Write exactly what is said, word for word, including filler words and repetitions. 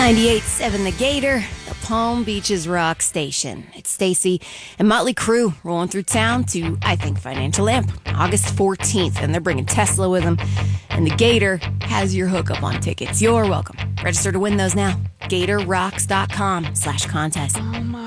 ninety-eight point seven The Gator, the Palm Beaches rock station. It's Stacy and Motley Crue rolling through town to, I think, Financial Amp, August fourteenth, and they're bringing Tesla with them. And the Gator has your hookup on tickets. You're welcome. Register to win those now. GatorRocks.com slash contest.